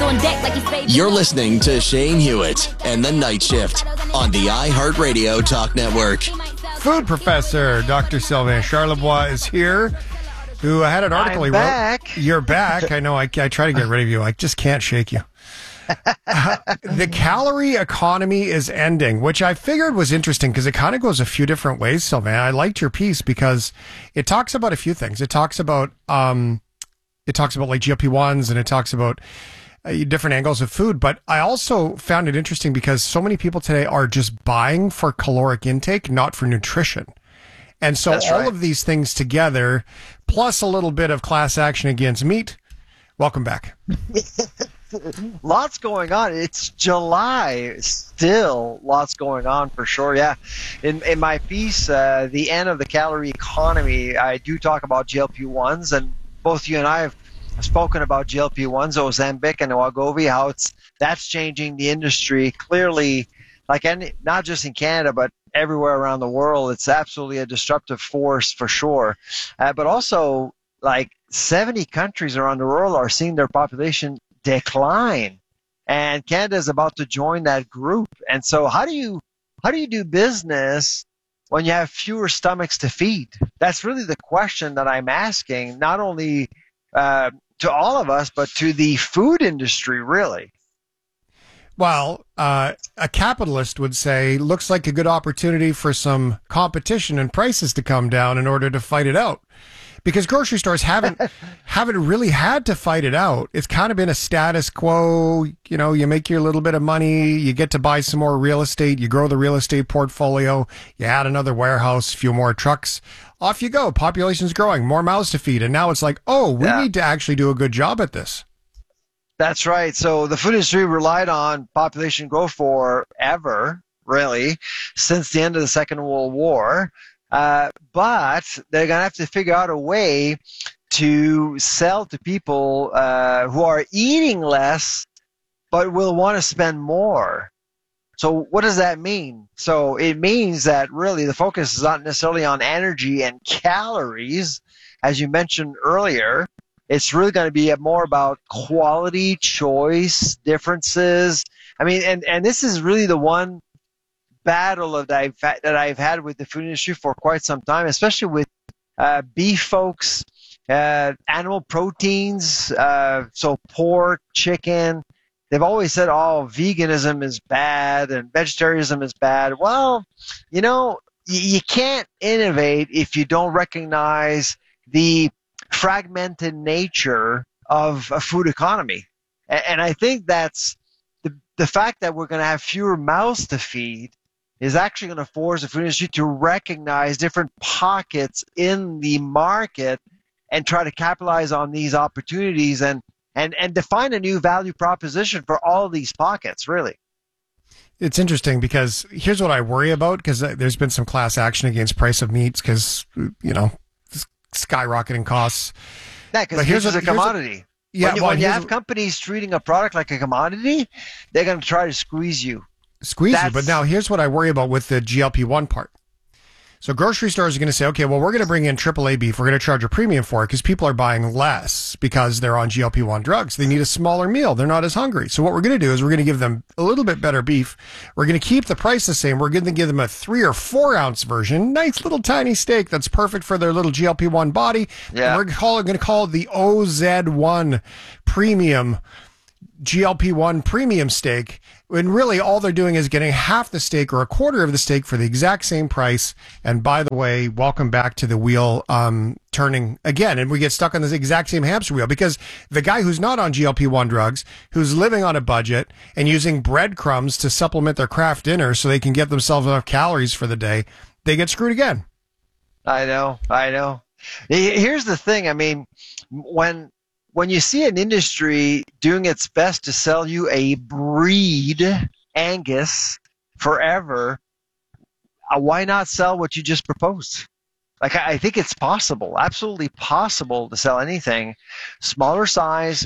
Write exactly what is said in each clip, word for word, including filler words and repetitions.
You're listening to Shane Hewitt and the Night Shift on the iHeartRadio Talk Network. Food professor Doctor Sylvain Charlebois is here, who had an article I'm he back. wrote. You're back. I know. I, I try to get rid of you. I just can't shake you. Uh, the calorie economy is ending, which I figured was interesting because it kind of goes a few different ways, Sylvain. I liked your piece because it talks about a few things. It talks about um, it talks about like G L P ones, and it talks about uh, different angles of food. But I also found it interesting because so many people today are just buying for caloric intake, not for nutrition. And so That's all right. of these things together, plus a little bit of class action against meat. Welcome back. Lots going on. It's July. Still lots going on for sure. Yeah. In in my piece, uh, The End of the Calorie Economy, I do talk about G L P ones, and both you and I have spoken about G L P ones, Ozempic and Wegovy, how it's that's changing the industry clearly, like any, not just in Canada, but everywhere around the world. It's absolutely a disruptive force for sure. Uh, but also, like seventy countries around the world are seeing their population decline, and Canada is about to join that group. And so how do you how do you do business when you have fewer stomachs to feed? That's really the question that I'm asking, not only uh, to all of us, but to the food industry, really. Well, uh, a capitalist would say, looks like a good opportunity for some competition and prices to come down in order to fight it out. Because grocery stores haven't haven't really had to fight it out. It's kind of been a status quo. You know, you make your little bit of money, you get to buy some more real estate, you grow the real estate portfolio, you add another warehouse, a few more trucks, off you go. Population's growing, more mouths to feed. And now it's like, oh, we Yeah. need to actually do a good job at this. That's right. So the food industry relied on population growth forever, really, since the end of the Second World War. Uh, but they're going to have to figure out a way to sell to people uh, who are eating less but will want to spend more. So what does that mean? So it means that really the focus is not necessarily on energy and calories, as you mentioned earlier. It's really going to be more about quality, choice, differences. I mean, and, and this is really the one battle that I've, that I've had with the food industry for quite some time, especially with uh, beef folks, uh, animal proteins, uh, so pork, chicken. They've always said, oh, veganism is bad and vegetarianism is bad. Well, you know, you, you can't innovate if you don't recognize the fragmented nature of a food economy. And, and I think that's the, the fact that we're going to have fewer mouths to feed is actually going to force the food industry to recognize different pockets in the market and try to capitalize on these opportunities and, and, and define a new value proposition for all of these pockets, really. It's interesting because here's what I worry about, because there's been some class action against price of meats because, you know, skyrocketing costs. Yeah, because But here's meat is a- a here's a- commodity. Yeah, when you, well, when you here's have a- companies treating a product like a commodity, they're going to try to squeeze you. Squeeze you. That's- But now here's what I worry about with the G L P one part. So grocery stores are going to say, okay, well, we're going to bring in triple A beef. We're going to charge a premium for it because people are buying less because they're on G L P one drugs. They need a smaller meal. They're not as hungry. So what we're going to do is we're going to give them a little bit better beef. We're going to keep the price the same. We're going to give them a three or four ounce version, nice little tiny steak that's perfect for their little G L P one body. Yeah. And we're call, going to call it the O Z one premium G L P one premium steak, when really all they're doing is getting half the steak or a quarter of the steak for the exact same price. And by the way, welcome back to the wheel um, turning again. And we get stuck on this exact same hamster wheel because the guy who's not on G L P one drugs, who's living on a budget and using breadcrumbs to supplement their craft dinner so they can get themselves enough calories for the day, they get screwed again. I know, I know. Here's the thing. I mean, when when you see an industry doing its best to sell you a breed, Angus, forever, uh, why not sell what you just proposed? Like, I, I think it's possible, absolutely possible to sell anything, smaller size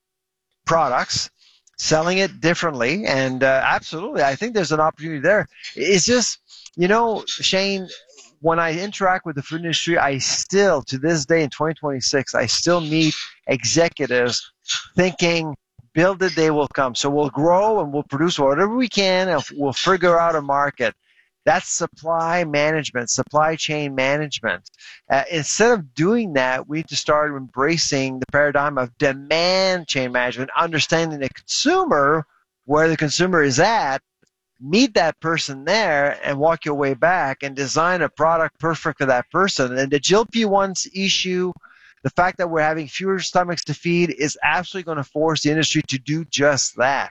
products, selling it differently, and uh, absolutely, I think there's an opportunity there. It's just, you know, Shane, when I interact with the food industry, I still, to this day in twenty twenty-six, I still meet executives thinking build it, they will come. So we'll grow and we'll produce whatever we can, and we'll figure out a market. That's supply management, supply chain management. Uh, instead of doing that, we need to start embracing the paradigm of demand chain management, understanding the consumer, where the consumer is at, meet that person there, and walk your way back and design a product perfect for that person. And the G L P ones issue, the fact that we're having fewer stomachs to feed, is absolutely going to force the industry to do just that.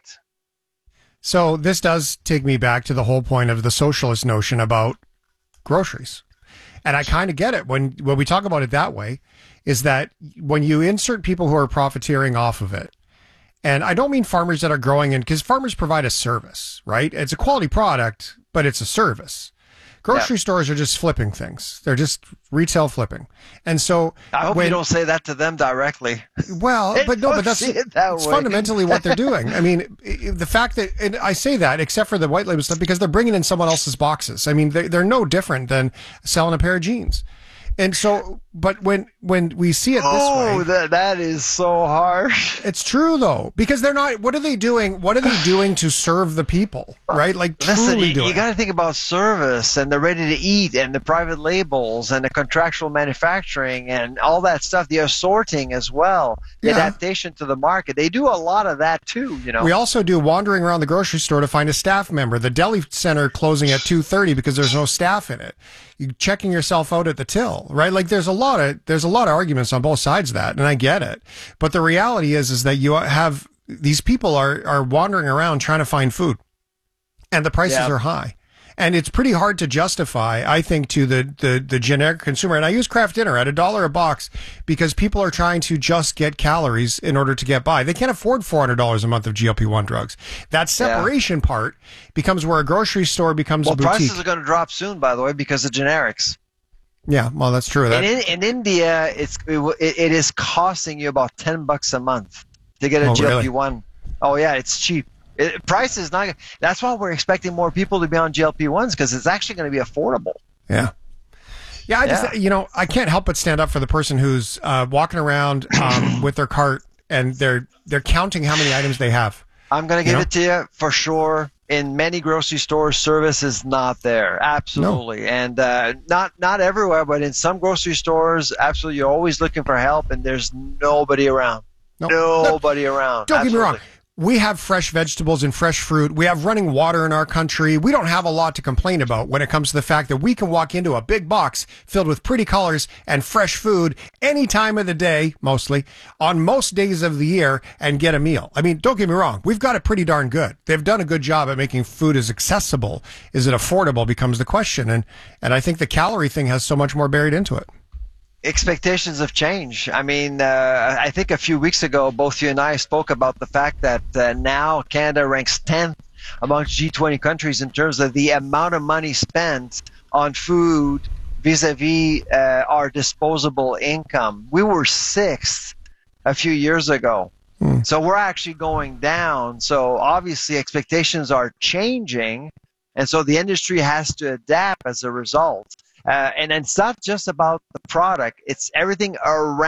So this does take me back to the whole point of the socialist notion about groceries. And I kind of get it when, when we talk about it that way, is that when you insert people who are profiteering off of it, and I don't mean farmers that are growing in, because farmers provide a service, right? It's a quality product, but it's a service. Grocery yeah. stores are just flipping things. They're just retail flipping. And so I hope when, you don't say that to them directly. Well, but no, but that's it that it's way. fundamentally what they're doing. I mean, the fact that, and I say that except for the white label stuff, because they're bringing in someone else's boxes. I mean, they're, they're no different than selling a pair of jeans. And so, but when when we see it this oh, way, that that is so harsh. It's true though, because they're not. What are they doing? What are they doing to serve the people? Right? Like Listen, truly you, doing. You got to think about service and the ready to eat and the private labels and the contractual manufacturing and all that stuff. The assorting as well, the Yeah. adaptation to the market. They do a lot of that too. You know. We also do wandering around the grocery store to find a staff member. The deli center closing at two thirty because there's no staff in it. You checking yourself out at the till, right? Like there's a lot of there's a lot of arguments on both sides of that, and I get it. But the reality is is that you have these people are are wandering around trying to find food, and the prices Yeah. are high. And it's pretty hard to justify, I think, to the, the, the generic consumer. And I use Kraft Dinner at a dollar a box because people are trying to just get calories in order to get by. They can't afford four hundred dollars a month of G L P one drugs. That separation yeah. part becomes where a grocery store becomes well, a boutique. prices are going to drop soon, by the way, because of generics. Yeah, well, that's true. That, in, in India, it's it, it is costing you about ten bucks a month to get a oh, G L P one. Really? Oh, yeah, it's cheap. It, price is not. That's why we're expecting more people to be on G L P ones, because it's actually going to be affordable. Yeah. Yeah, I Yeah. just, you know, I can't help but stand up for the person who's uh, walking around um, with their cart and they're they're counting how many items they have. I'm going to give You know? it to you for sure. In many grocery stores, service is not there. Absolutely. No. And uh, not not everywhere, but in some grocery stores, absolutely, you're always looking for help, and there's nobody around. No. Nobody no. around. Don't absolutely. get me wrong. We have fresh vegetables and fresh fruit. We have running water in our country. We don't have a lot to complain about when it comes to the fact that we can walk into a big box filled with pretty colors and fresh food any time of the day, mostly, on most days of the year, and get a meal. I mean, don't get me wrong. We've got it pretty darn good. They've done a good job at making food as accessible. Is it affordable becomes the question. And, and I think the calorie thing has so much more buried into it. Expectations have changed. I mean, uh, I think a few weeks ago, both you and I spoke about the fact that uh, now Canada ranks tenth amongst G twenty countries in terms of the amount of money spent on food vis-a-vis uh, our disposable income. We were sixth a few years ago. Hmm. So we're actually going down. So obviously expectations are changing, and so the industry has to adapt as a result. Uh, and it's not just about the product. It's everything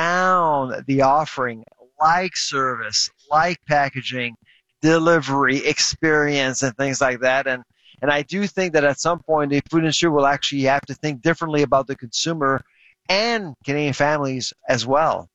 around the offering, like service, like packaging, delivery, experience, and things like that. And and I do think that at some point the food industry will actually have to think differently about the consumer and Canadian families as well.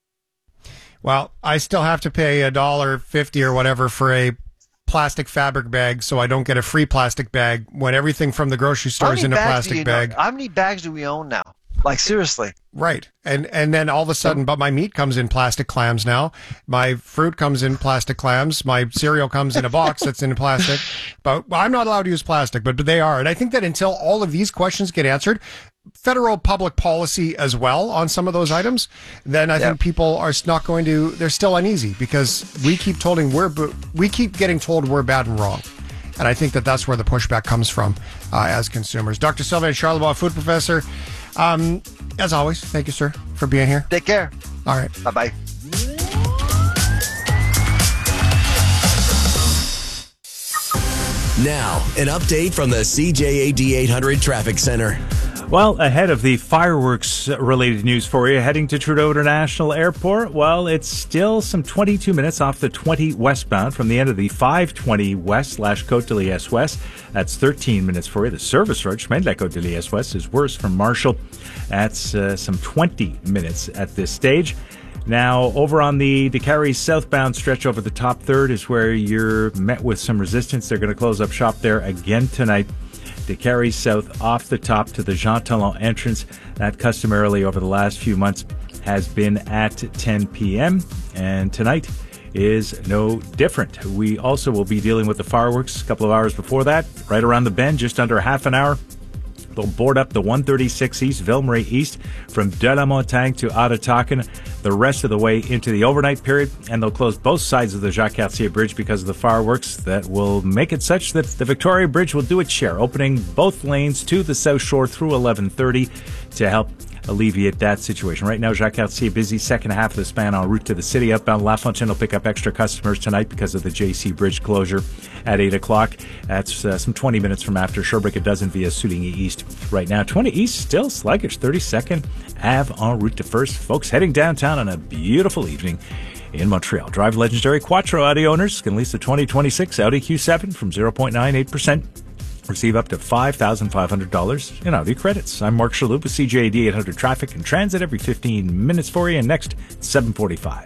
Well, I still have to pay a dollar fifty or whatever for a plastic fabric bag, so I don't get a free plastic bag when everything from the grocery store is in a plastic bag. Know? How many bags do we own now? Like, seriously. Right. And and then all of a sudden, but my meat comes in plastic clams now. My fruit comes in plastic clams. My cereal comes in a box that's in plastic. But well, I'm not allowed to use plastic, but, but they are. And I think that until all of these questions get answered, federal public policy as well on some of those items, then I yep. think people are not going to, they're still uneasy because we keep told we're, we keep getting told we're bad and wrong. And I think that that's where the pushback comes from uh, as consumers. Doctor Sylvain Charlebois, food professor. Um, as always, thank you, sir, for being here. Take care. All right. Bye-bye. Now, an update from the C J A D eight hundred Traffic Center. Well, ahead of the fireworks-related news for you, heading to Trudeau International Airport, well, it's still some twenty-two minutes off the twenty westbound from the end of the five twenty west slash Côte de Liesse West. That's thirteen minutes for you. The service road, Chemin de la Côte de Liesse West, is worse from Marshall. That's uh, some twenty minutes at this stage. Now, over on the Décarie southbound stretch over the top third is where you're met with some resistance. They're going to close up shop there again tonight. Décarie south off the top to the Jean Talon entrance. That customarily over the last few months has been at ten p.m. and tonight is no different. We also will be dealing with the fireworks a couple of hours before that, right around the bend, just under half an hour. They'll board up the one thirty-six East, Ville-Marie East, from De la Montagne to Ottatakin, the rest of the way into the overnight period, and they'll close both sides of the Jacques-Cartier Bridge because of the fireworks. That will make it such that the Victoria Bridge will do its share, opening both lanes to the South Shore through eleven thirty to help alleviate that situation. Right now, Jacques-Cartier busy, second half of the span en route to the city. Outbound La Fontaine will pick up extra customers tonight because of the J C Bridge closure at eight o'clock. That's uh, some twenty minutes from after Sherbrooke. A dozen via Souligny East. Right now, twenty East still sluggish. thirty-second Ave en route to First. Folks heading downtown on a beautiful evening in Montreal. Drive legendary Quattro Audi owners can lease the twenty twenty-six Audi Q seven from zero point nine eight percent. Receive up to five thousand five hundred dollars in Audi credits. I'm Mark Shalhoub with C J A D eight hundred Traffic and Transit every fifteen minutes for you. And next, seven forty-five.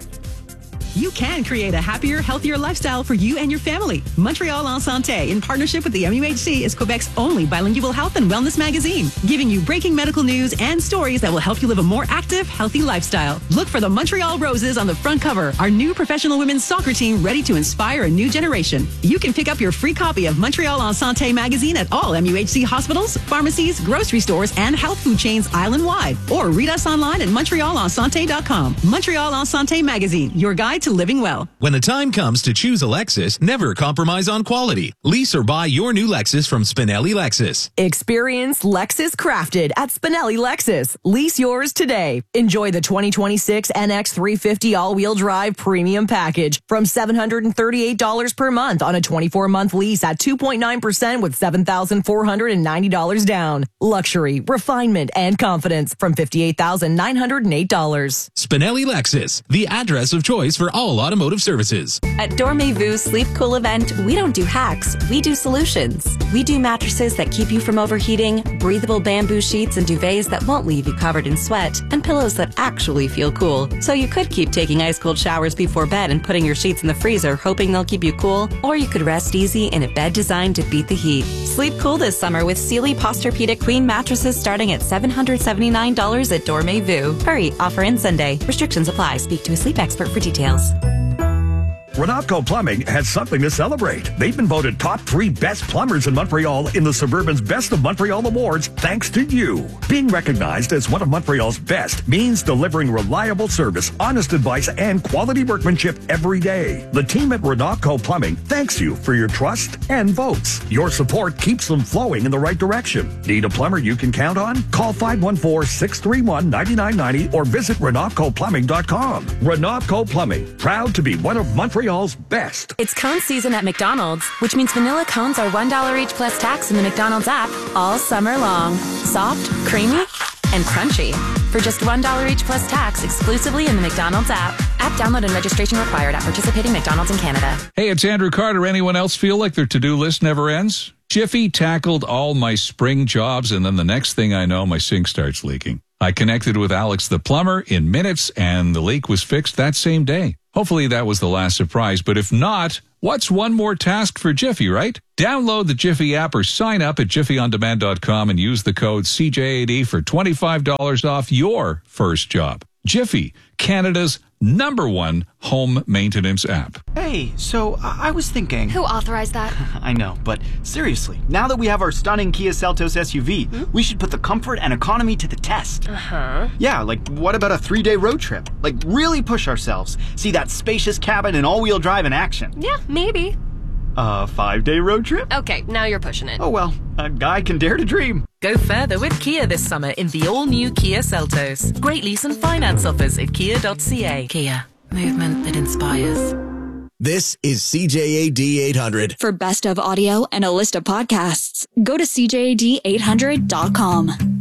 You can create a happier, healthier lifestyle for you and your family. Montreal en Santé, in partnership with the M U H C, is Quebec's only bilingual health and wellness magazine, giving you breaking medical news and stories that will help you live a more active, healthy lifestyle. Look for the Montreal Roses on the front cover, our new professional women's soccer team ready to inspire a new generation. You can pick up your free copy of Montreal en Santé magazine at all M U H C hospitals, pharmacies, grocery stores, and health food chains island-wide. Or read us online at montreal en santé dot com. Montreal en Santé magazine, your guide to living well. When the time comes to choose a Lexus, never compromise on quality. Lease or buy your new Lexus from Spinelli Lexus. Experience Lexus crafted at Spinelli Lexus. Lease yours today. Enjoy the twenty twenty-six N X three fifty all-wheel drive premium package from seven hundred thirty-eight dollars per month on a twenty-four month lease at two point nine percent with seven thousand four hundred ninety dollars down. Luxury, refinement, and confidence from fifty-eight thousand nine hundred eight dollars. Spinelli Lexus, the address of choice for all automotive services. At Dormez-Vu's Sleep Cool event, we don't do hacks, we do solutions. We do mattresses that keep you from overheating, breathable bamboo sheets and duvets that won't leave you covered in sweat, and pillows that actually feel cool. So you could keep taking ice-cold showers before bed and putting your sheets in the freezer, hoping they'll keep you cool, or you could rest easy in a bed designed to beat the heat. Sleep cool this summer with Sealy Posturepedic Queen mattresses starting at seven hundred seventy-nine dollars at Dormez-Vu. Hurry, offer ends Sunday. Restrictions apply. Speak to a sleep expert for details. Renatco Plumbing has something to celebrate. They've been voted top three best plumbers in Montreal in the Suburban's Best of Montreal Awards thanks to you. Being recognized as one of Montreal's best means delivering reliable service, honest advice, and quality workmanship every day. The team at Renatco Plumbing thanks you for your trust and votes. Your support keeps them flowing in the right direction. Need a plumber you can count on? Call five one four, six three one, nine nine nine zero or visit renatco plumbing dot com. Renatco Plumbing, proud to be one of Montreal's best. It's cone season at McDonald's, which means vanilla cones are one dollar each plus tax in the McDonald's app all summer long. Soft, creamy, and crunchy. For just one dollar each plus tax exclusively in the McDonald's app. App download and registration required at participating McDonald's in Canada. Hey, it's Andrew Carter. Anyone else feel like their to-do list never ends? Jiffy tackled all my spring jobs, and then the next thing I know, my sink starts leaking. I connected with Alex the plumber in minutes, and the leak was fixed that same day. Hopefully that was the last surprise, but if not, what's one more task for Jiffy, right? Download the Jiffy app or sign up at jiffy on demand dot com and use the code C J A D for twenty-five dollars off your first job. Jiffy, Canada's number one home maintenance app. Hey, so I was thinking... Who authorized that? I know, but seriously, now that we have our stunning Kia Seltos S U V, hmm? we should put the comfort and economy to the test. Uh-huh. Yeah, like what about a three-day road trip? Like really push ourselves. See that spacious cabin and all-wheel drive in action. Yeah, maybe. A five-day road trip? Okay, now you're pushing it. Oh well, a guy can dare to dream. Go further with Kia this summer in the all-new Kia Seltos. Great lease and finance offers at kia dot c a. Kia, movement that inspires. This is C J A D eight hundred. For best of audio and a list of podcasts, go to C J A D eight hundred dot com.